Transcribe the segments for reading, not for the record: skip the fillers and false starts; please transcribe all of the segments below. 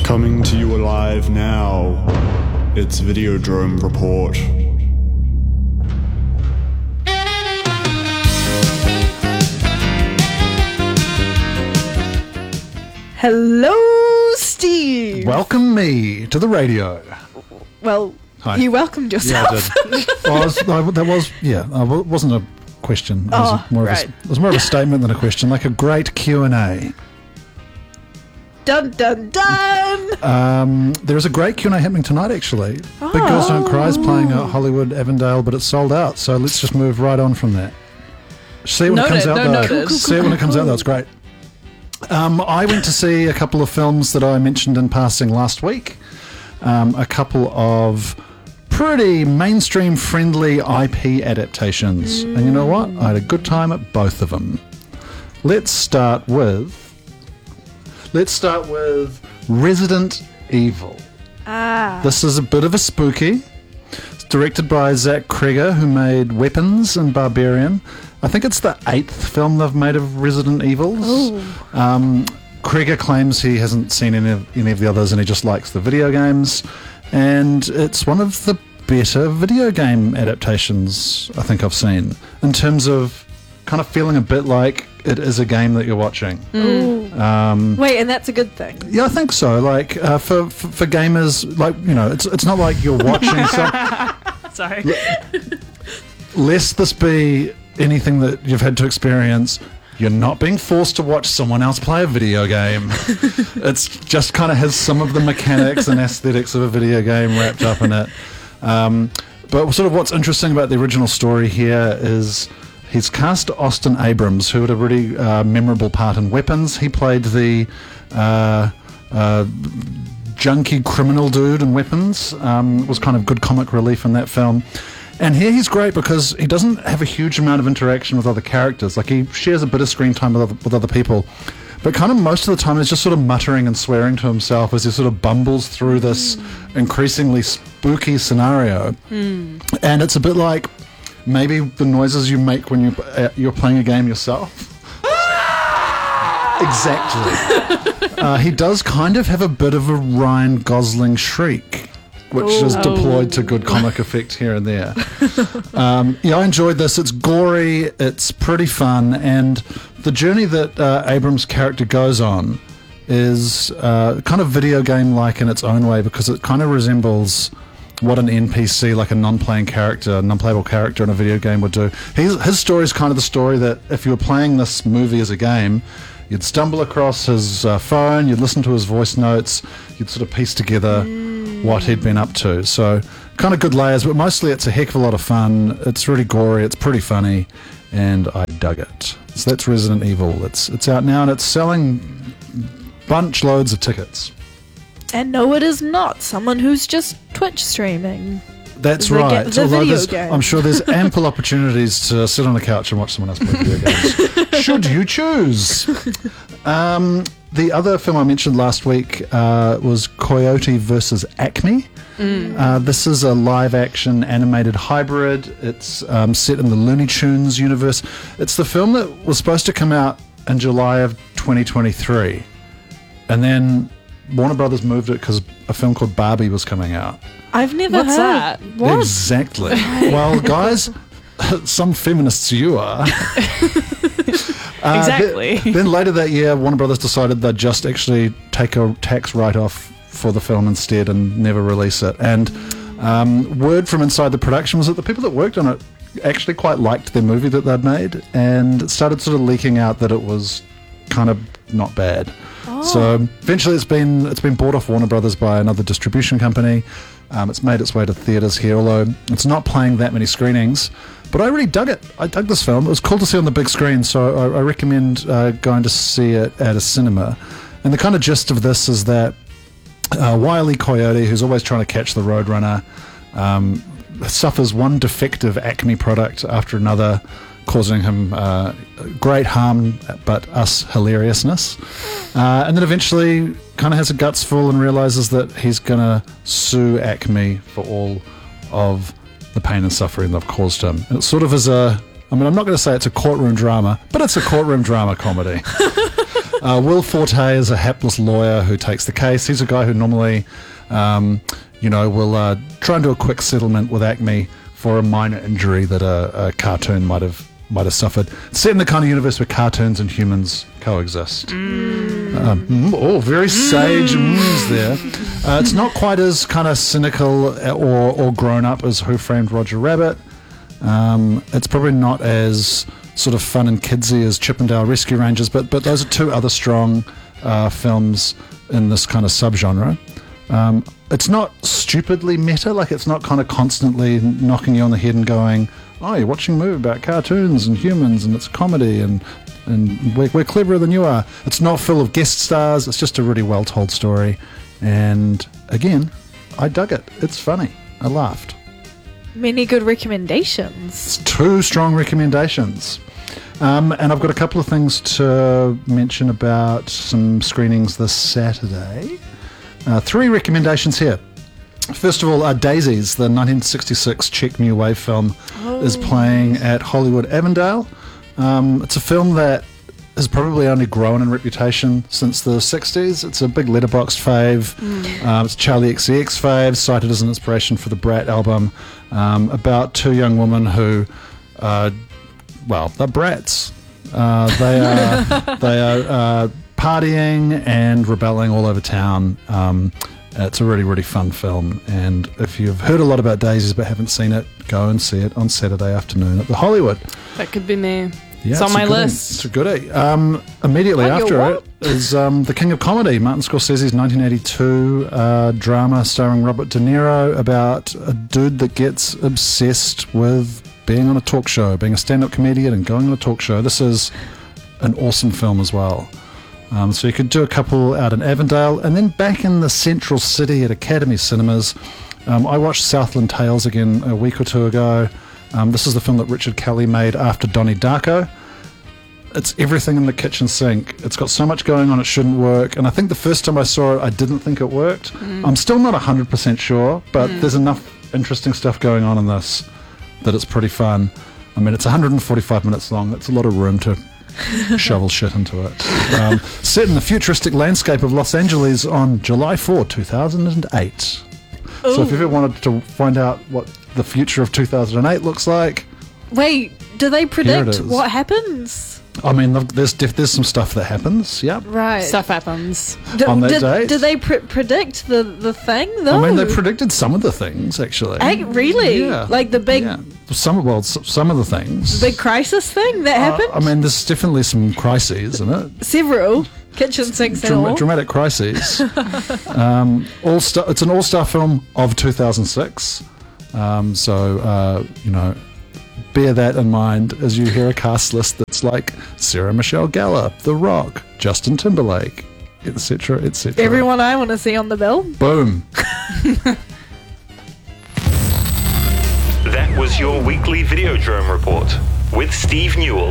Coming to you alive now, it's Videodrome Report. Hello, Steve. Welcome me to the radio. Well, Hi. you welcomed yourself. Yeah, I did. It wasn't a question. It was right. It was more of a statement than a question, like a great Q&A. Dun, dun, dun. There is a great Q&A happening tonight, actually. Big Girls Don't Cry is playing at Hollywood Avondale, but it's sold out, so let's just move right on from that. See it when it comes out, though. Noted. See it when it comes out, though. It's great. I went to see a couple of films that I mentioned in passing last week. A couple of pretty mainstream-friendly IP adaptations. And you know what? I had a good time at both of them. Let's start with Resident Evil. This is a bit of a spooky. It's directed by Zach Cregger, who made Weapons and Barbarian. I think it's the 8th film they've made of Resident Evils. Cregger claims he hasn't seen any of the others and he just likes the video games. And it's one of the better video game adaptations I think I've seen, in terms of kind of feeling a bit like it is a game that you're watching. Wait, and that's a good thing. Yeah, I think so. Like for gamers, like, you know, it's not like you're watching Sorry. lest this be anything that you've had to experience. You're not being forced to watch someone else play a video game. It's just kind of has some of the mechanics and aesthetics of a video game wrapped up in it. But sort of what's interesting about the original story here is he's cast Austin Abrams, who had a really memorable part in Weapons. He played the junkie criminal dude in Weapons. Was kind of good comic relief in that film. And here he's great because he doesn't have a huge amount of interaction with other characters. Like, he shares a bit of screen time with other people, but kind of most of the time he's just sort of muttering and swearing to himself as he sort of bumbles through this increasingly spooky scenario. And it's a bit like maybe the noises you make when you're playing a game yourself. Exactly. He does kind of have a bit of a Ryan Gosling shriek, which is deployed to good comic effect here and there. I enjoyed this. It's gory, it's pretty fun, and the journey that Abrams' character goes on is kind of video game-like in its own way, because it kind of resembles what an NPC, like a non-playable character in a video game would do. His story is kind of the story that if you were playing this movie as a game, you'd stumble across his phone, you'd listen to his voice notes, you'd sort of piece together what he'd been up to. So kind of good layers, but mostly it's a heck of a lot of fun. It's really gory, it's pretty funny, and I dug it. So that's Resident Evil. It's out now and it's selling bunch loads of tickets. And no, it is not someone who's just Twitch streaming. That's The right. video game. I'm sure there's ample opportunities to sit on a couch and watch someone else play video games, should you choose. The other film I mentioned last week was Coyote vs. Acme. This is a live-action animated hybrid. It's set in the Looney Tunes universe. It's the film that was supposed to come out in July of 2023. And then Warner Brothers moved it because a film called Barbie was coming out. I've never What's heard. that? What? Exactly. Well, guys, some feminists you are. Exactly. Then later that year, Warner Brothers decided they'd just actually take a tax write-off for the film instead and never release it. And word from inside the production was that the people that worked on it actually quite liked their movie that they'd made, and it started sort of leaking out that it was kind of not bad. So eventually it's been bought off Warner Brothers by another distribution company. It's made its way to theatres here, although it's not playing that many screenings. But I really dug it. I dug this film. It was cool to see on the big screen, so I recommend going to see it at a cinema. And the kind of gist of this is that Wile E. Coyote, who's always trying to catch the Roadrunner, suffers one defective Acme product after another, causing him great harm, but us hilariousness. And then eventually kind of has a guts full and realizes that he's going to sue Acme for all of the pain and suffering they've caused him. And it sort of is a I mean, I'm not going to say it's a courtroom drama, but it's a courtroom drama comedy. Will Forte is a hapless lawyer who takes the case. He's a guy who normally, will try and do a quick settlement with Acme for a minor injury that a cartoon might have suffered. It's set in the kind of universe where cartoons and humans coexist. Very sage there. It's not quite as kind of cynical or grown up as Who Framed Roger Rabbit. It's probably not as sort of fun and kidsy as Chippendale Rescue Rangers, but those are two other strong films in this kind of subgenre. It's not stupidly meta, like it's not kind of constantly knocking you on the head and going, oh, you're watching a movie about cartoons and humans and it's comedy and we're cleverer than you are. It's not full of guest stars, it's just a really well told story. And again, I dug it. It's funny. I laughed. Many good recommendations. It's two strong recommendations. And I've got a couple of things to mention about some screenings this Saturday. 3 recommendations here. First of all, Daisies, the 1966 Czech New Wave film, is playing at Hollywood Avondale. It's a film that has probably only grown in reputation since the 60s. It's a big Letterboxd fave. It's Charlie XCX fave, cited as an inspiration for the Brat album, about 2 young women who, they're brats. They are partying and rebelling all over town. It's a really, really fun film, and if you've heard a lot about Daisies but haven't seen it, go and see it on Saturday afternoon at the Hollywood. That could be me. Yeah, it's on my list. It's a goodie. Immediately after it is The King of Comedy, Martin Scorsese's 1982 drama starring Robert De Niro about a dude that gets obsessed with being on a talk show, being a stand-up comedian and going on a talk show. This is an awesome film as well. So you could do a couple out in Avondale, and then back in the central city at Academy Cinemas. I watched Southland Tales again a week or 2 ago. This is the film that Richard Kelly made after Donnie Darko. It's everything in the kitchen sink. It's got so much going on it shouldn't work, and I think the first time I saw it I didn't think it worked. I'm still not 100% sure, but there's enough interesting stuff going on in this that it's pretty fun. I mean, it's 145 minutes long. That's a lot of room to shovel shit into it. Set in the futuristic landscape of Los Angeles on July 4, 2008. So if you ever wanted to find out what the future of 2008 looks like... Wait, do they predict what happens? I mean, there's some stuff that happens, yep. Right. Stuff happens. On that date. Did they predict the thing, though? I mean, they predicted some of the things, actually. Really? Yeah. Like the big... Yeah. Some of the things. The big crisis thing that happened? I mean, there's definitely some crises in it. Several. Kitchen sinks and all. Dramatic crises. It's an all-star film of 2006. Bear that in mind as you hear a cast list that's like Sarah Michelle Gellar, The Rock, Justin Timberlake, etc., etc. Everyone I want to see on the bill. Boom. That was your weekly Videodrome report with Steve Newell.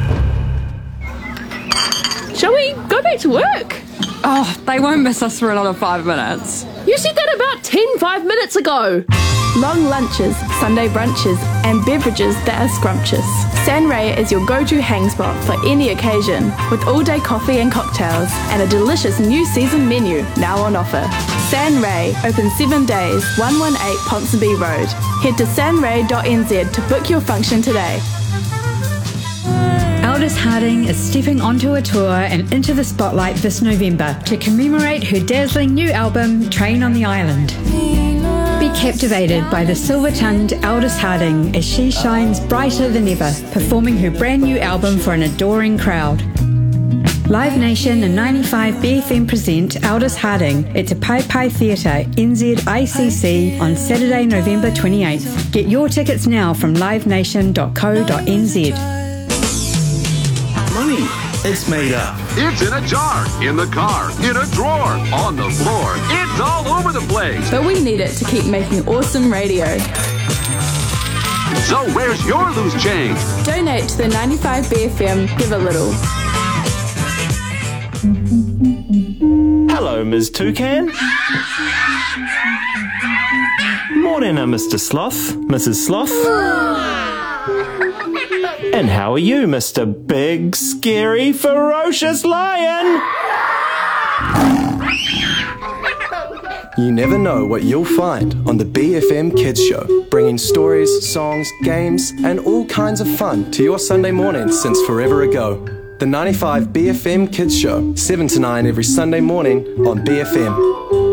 Shall we go back to work? Oh, they won't miss us for another 5 minutes. You said that about 5 minutes ago. Long lunches, Sunday brunches, and beverages that are scrumptious. San Ray is your go-to hang spot for any occasion, with all-day coffee and cocktails, and a delicious new season menu now on offer. San Ray, open 7 days, 118 Ponsonby Road. Head to sanray.nz to book your function today. Aldous Harding is stepping onto a tour and into the spotlight this November to commemorate her dazzling new album, Train on the Island. Be captivated by the silver-tongued Aldous Harding as she shines brighter than ever, performing her brand new album for an adoring crowd. Live Nation and 95BFM present Aldous Harding at Te Pai Pai Theatre, NZICC on Saturday, November 28th. Get your tickets now from livenation.co.nz. Money. It's made up. It's in a jar, in the car, in a drawer, on the floor. It's all over the place. But we need it to keep making awesome radio. So where's your loose change? Donate to the 95BFM Give a Little. Hello, Ms. Toucan. Morning, Mr. Sloth, Mrs. Sloth. And how are you, Mr. Big, Scary, Ferocious Lion? You never know what you'll find on the BFM Kids Show, bringing stories, songs, games, and all kinds of fun to your Sunday morning since forever ago. The 95 BFM Kids Show, 7 to 9 every Sunday morning on BFM.